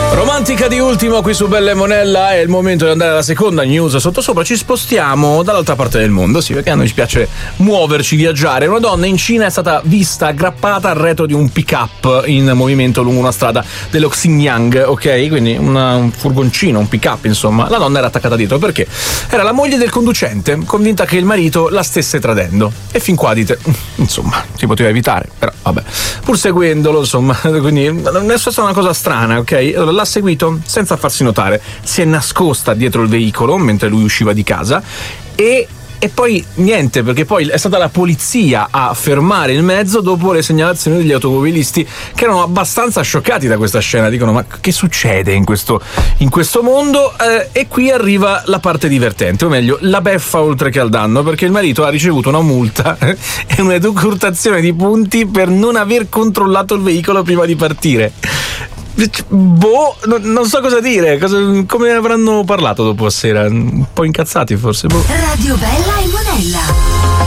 Romantica di ultimo qui su Bella e Monella, è il momento di andare alla seconda news sottosopra. Ci spostiamo dall'altra parte del mondo, sì, perché a noi ci piace muoverci, viaggiare. Una donna in Cina è stata vista aggrappata al retro di un pick-up in movimento lungo una strada dello Xinjiang, ok? Quindi un furgoncino, un pick-up, insomma. La donna era attaccata dietro perché era la moglie del conducente, convinta che il marito la stesse tradendo. E fin qua dite, insomma, si poteva evitare, però vabbè. Pur seguendolo, insomma, quindi è stata una cosa strana, ok? Allora, l'ha seguito senza farsi notare, si è nascosta dietro il veicolo mentre lui usciva di casa e poi niente, perché poi è stata la polizia a fermare il mezzo dopo le segnalazioni degli automobilisti, che erano abbastanza scioccati da questa scena. Dicono: ma che succede in questo mondo? E qui arriva la parte divertente, o meglio la beffa oltre che al danno, perché il marito ha ricevuto una multa e un'edocurtazione di punti per non aver controllato il veicolo prima di partire. Non so cosa dire, come avranno parlato dopo sera, un po' incazzati forse. Radio Bella e Monella.